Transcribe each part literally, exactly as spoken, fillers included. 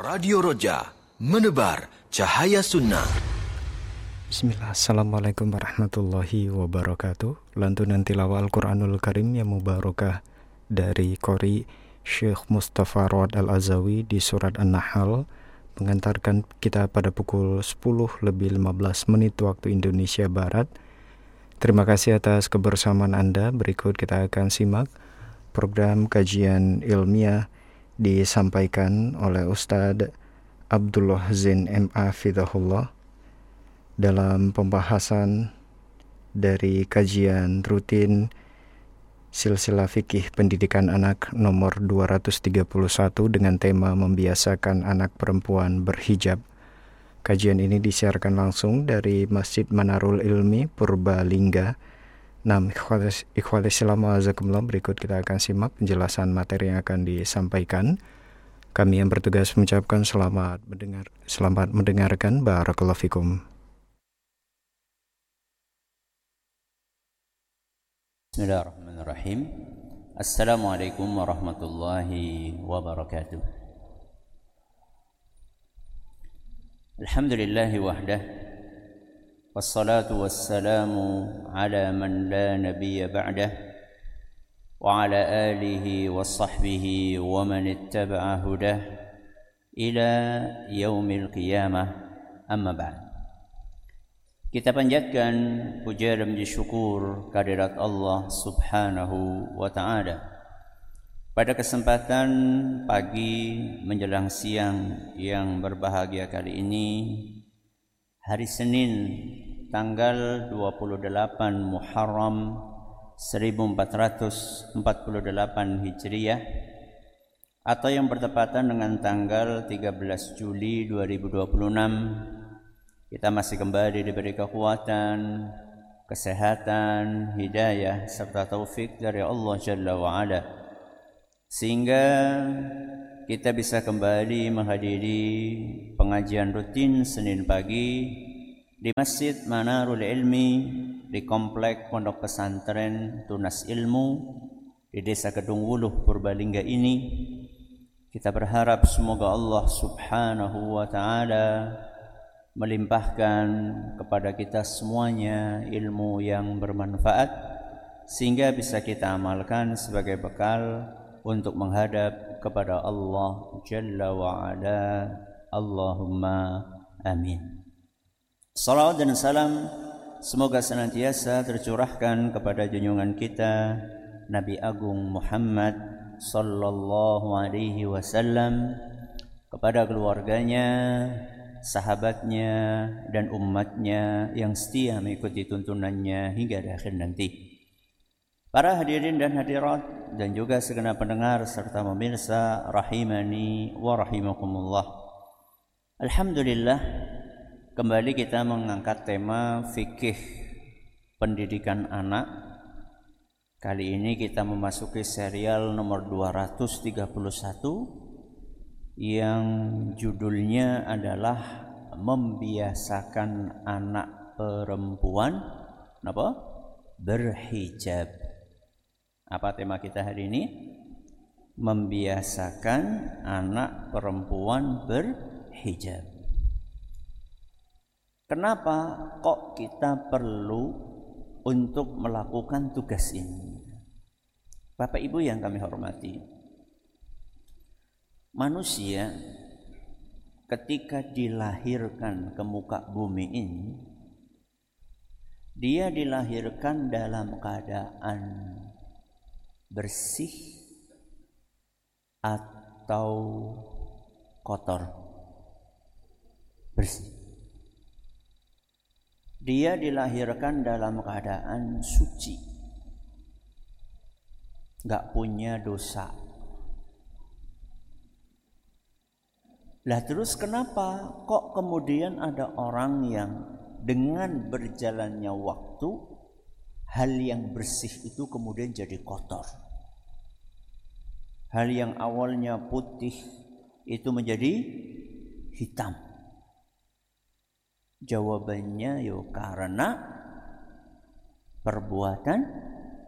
Radio Roja, menebar cahaya sunnah. Bismillah, Assalamualaikum warahmatullahi wabarakatuh. Lantunan tilawah Al-Quranul Karim yang mubarakah dari Qori Syekh Mustafa Rawad Al-Azawi di surat An-Nahl mengantarkan kita pada pukul sepuluh lebih lima belas menit waktu Indonesia Barat. Terima kasih atas kebersamaan Anda. Berikut kita akan simak program kajian ilmiah disampaikan oleh Ustadz Abdullah Zain M A Fidahullah dalam pembahasan dari kajian rutin Silsilah Fikih Pendidikan Anak nomor dua ratus tiga puluh satu dengan tema membiasakan anak perempuan berhijab. Kajian ini disiarkan langsung dari Masjid Manarul Ilmi Purbalingga. Nah, ikhwal Islam wa'azakumullah, berikut kita akan simak penjelasan materi yang akan disampaikan. Kami yang bertugas mengucapkan selamat mendengar, selamat mendengarkan. Barakallahu fikum. Bismillahirrahmanirrahim. Assalamualaikum warahmatullahi wabarakatuh. Alhamdulillahi wahdah. Wassalatu wassalamu ala man la nabiyya ba'dah wa ala alihi wa sahbihi wa man ittaba'a hudah ila yaumil qiyamah, amma ba'd. Kita panjatkan puja dan puji syukur kehadirat Allah subhanahu wa ta'ala pada kesempatan pagi menjelang siang yang berbahagia kali ini, hari Senin tanggal dua puluh delapan Muharram seribu empat ratus empat puluh delapan Hijriah atau yang bertepatan dengan tanggal tiga belas Juli dua ribu dua puluh enam. Kita masih kembali diberi kekuatan, kesehatan, hidayah serta taufik dari Allah Jalla wa'ala, sehingga kita bisa kembali menghadiri pengajian rutin Senin pagi di Masjid Manarul Ilmi di Komplek Pondok Pesantren Tunas Ilmu di Desa Kedung Wuluh Purbalingga ini. Kita berharap semoga Allah subhanahu wa ta'ala melimpahkan kepada kita semuanya ilmu yang bermanfaat sehingga bisa kita amalkan sebagai bekal untuk menghadap kepada Allah Jalla wa'ala. Allahumma amin. Salawat dan salam semoga senantiasa tercurahkan kepada junjungan kita Nabi Agung Muhammad sallallahu alaihi wasallam, kepada keluarganya, sahabatnya, dan umatnya yang setia mengikuti tuntunannya hingga akhir nanti. Para hadirin dan hadirat dan juga segenap pendengar serta pemirsa rahimani wa rahimakumullah. Alhamdulillah, kembali kita mengangkat tema fikih pendidikan anak. Kali ini kita memasuki serial nomor dua ratus tiga puluh satu yang judulnya adalah membiasakan anak perempuan apa? Berhijab. Apa tema kita hari ini? Membiasakan anak perempuan berhijab. Kenapa kok kita perlu untuk melakukan tugas ini? Bapak Ibu yang kami hormati, manusia ketika dilahirkan ke muka bumi ini, dia dilahirkan dalam keadaan bersih atau kotor? Bersih. Dia dilahirkan dalam keadaan suci, gak punya dosa. Lah terus kenapa kok kemudian ada orang yang dengan berjalannya waktu hal yang bersih itu kemudian jadi kotor? Hal yang awalnya putih itu menjadi hitam. Jawabannya yo karena perbuatan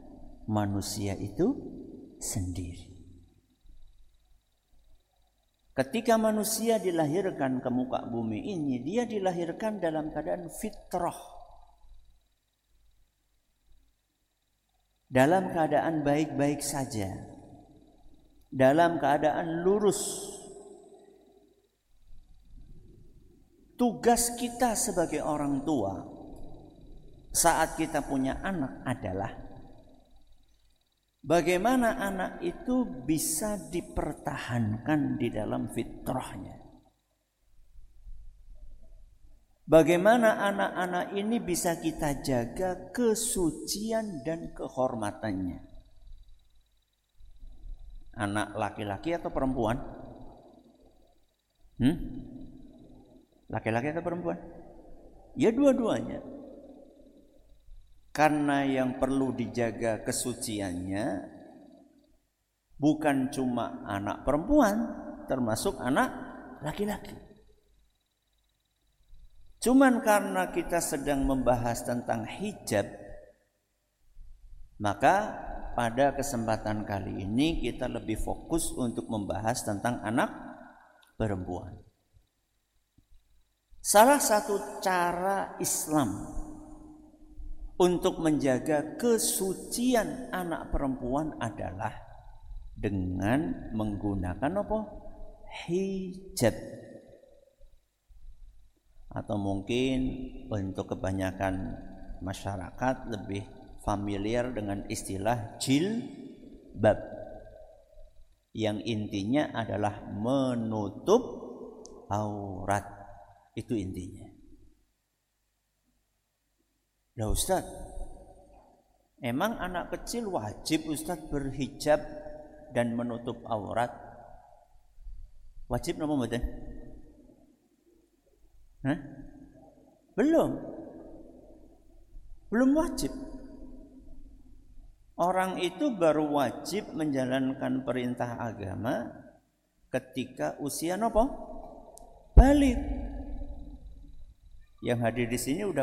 manusia itu sendiri. Ketika manusia dilahirkan ke muka bumi ini, dia dilahirkan dalam keadaan fitrah. Dalam keadaan baik-baik saja. Dalam keadaan lurus. Tugas kita sebagai orang tua saat kita punya anak adalah bagaimana anak itu bisa dipertahankan di dalam fitrahnya. Bagaimana anak-anak ini bisa kita jaga kesucian dan kehormatannya. Anak laki-laki atau perempuan? Hmm? Laki-laki atau perempuan? Ya dua-duanya. Karena yang perlu dijaga kesuciannya bukan cuma anak perempuan, termasuk anak laki-laki. Cuman karena kita sedang membahas tentang hijab, maka pada kesempatan kali ini kita lebih fokus untuk membahas tentang anak perempuan. Salah satu cara Islam untuk menjaga kesucian anak perempuan adalah dengan menggunakan apa? Hijab. Atau mungkin untuk kebanyakan masyarakat lebih familiar dengan istilah jilbab, yang intinya adalah menutup aurat. Itu intinya. Lah Ustaz, emang anak kecil wajib Ustaz berhijab dan menutup aurat? Wajib napa mboten? Hah? Belum. Belum wajib. Orang itu baru wajib menjalankan perintah agama ketika usia nopo? Balik. Yang hadir di sini udah